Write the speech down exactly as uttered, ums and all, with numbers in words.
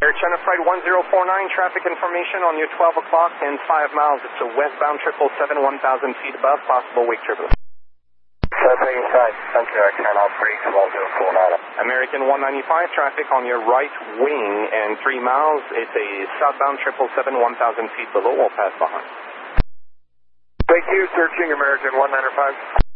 Air China Flight one zero four nine, traffic information on your twelve o'clock and five miles. It's a westbound triple seven, one thousand feet above, possible wake turbulence. Traffic inside, Center Air China Breeze one zero four nine. American one ninety-five, traffic on your right wing and three miles. It's a southbound triple seven, one thousand feet below. We'll pass behind. Thank you, searching American one ninety-five.